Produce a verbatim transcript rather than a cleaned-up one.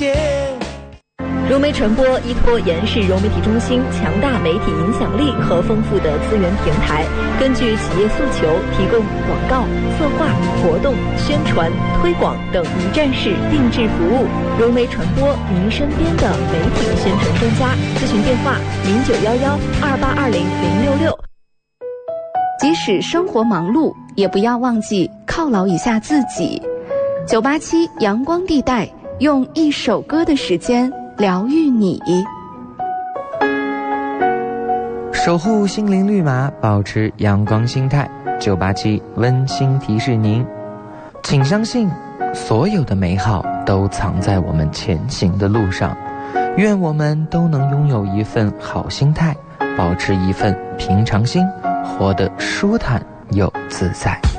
切。 融媒传播依托延世融媒体中心强大媒体影响力和丰富的资源平台，根据企业诉求提供广告、策划、活动、宣传、推广等一站式定制服务。融媒传播，您身边的媒体宣传专家。咨询电话：零九幺幺二八二零零六六。 即使生活忙碌，也不要忘记犒劳一下自己。九八七阳光地带，用一首歌的时间疗愈你， 守护心灵绿码，保持阳光心态。九八七温馨提示您，请相信所有的美好都藏在我们前行的路上。愿我们都能拥有一份好心态，保持一份平常心，活得舒坦又自在。